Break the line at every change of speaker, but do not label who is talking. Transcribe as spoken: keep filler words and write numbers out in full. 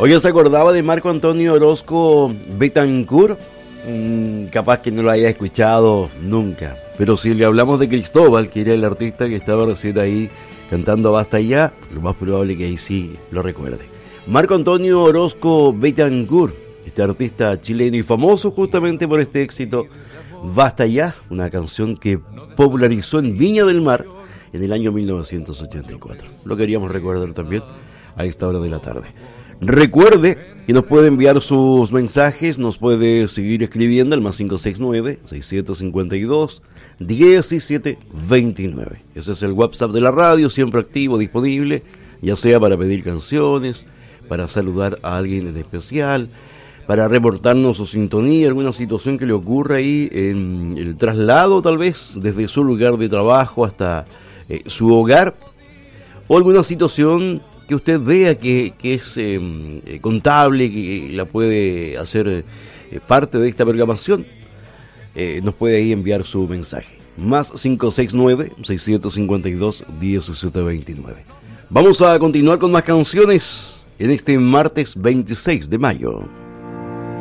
Oye, ¿se acordaba de Marco Antonio Orozco Betancourt? Mm, capaz que no lo haya escuchado nunca. Pero si le hablamos de Cristóbal, que era el artista que estaba recién ahí cantando Basta Ya, lo más probable que ahí sí lo recuerde. Marco Antonio Orozco Betancourt, este artista chileno y famoso justamente por este éxito Basta Ya, una canción que popularizó en Viña del Mar en el año mil novecientos ochenta y cuatro. Lo queríamos recordar también a esta hora de la tarde. Recuerde que nos puede enviar sus mensajes, nos puede seguir escribiendo al más cinco seis nueve, seis cinco dos, uno siete dos nueve. Ese es el WhatsApp de la radio, siempre activo, disponible, ya sea para pedir canciones, para saludar a alguien en especial, para reportarnos su sintonía, alguna situación que le ocurra ahí en el traslado, tal vez, desde su lugar de trabajo hasta eh, su hogar, o alguna situación que usted vea que, que es eh, contable, que la puede hacer eh, parte de esta programación, eh, nos puede ahí enviar su mensaje. Más cinco seis nueve, seis cinco dos, uno siete dos nueve. Vamos a continuar con más canciones en este martes veintiséis de mayo.